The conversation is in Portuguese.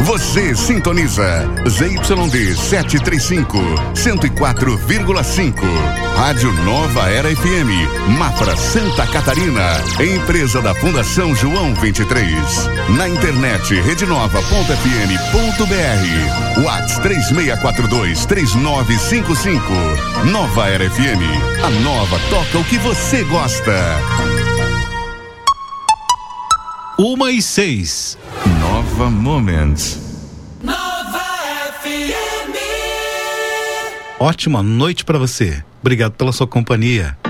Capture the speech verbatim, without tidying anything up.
Você sintoniza Z Y D setecentos e trinta e cinco, cento e quatro vírgula cinco. Rádio Nova Era F M, Mafra, Santa Catarina. Empresa da Fundação João vinte e três. Na internet rede nova ponto f m ponto b r. WhatsApp três seis quatro dois, três nove cinco cinco. Nova Era F M. A nova toca o que você gosta. Uma e seis. Nova Moments. Nova F M. Ótima noite para você. Obrigado pela sua companhia.